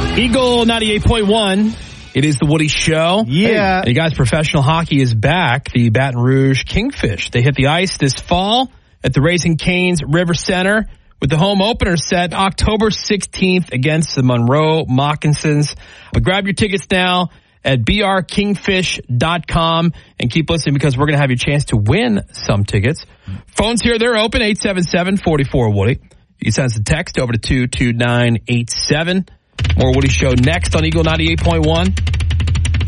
Eagle 98.1. It is the Woody Show. Yeah. Hey guys, professional hockey is back. The Baton Rouge Kingfish. They hit the ice this fall at the Raising Cane's River Center with the home opener set October 16th against the Monroe Moccasins. But grab your tickets now at brkingfish.com and keep listening because we're going to have your chance to win some tickets. Phones here, they're open, 877-44-WOODY. You can send us a text over to 22987. More Woody Show next on Eagle 98.1.